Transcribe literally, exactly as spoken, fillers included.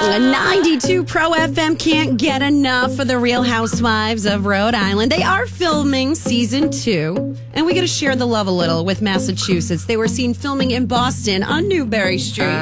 ninety-two Pro F M can't get enough of the Real Housewives of Rhode Island. They are filming season two, and we got to share the love a little with Massachusetts. They were seen filming in Boston on Newbury Street.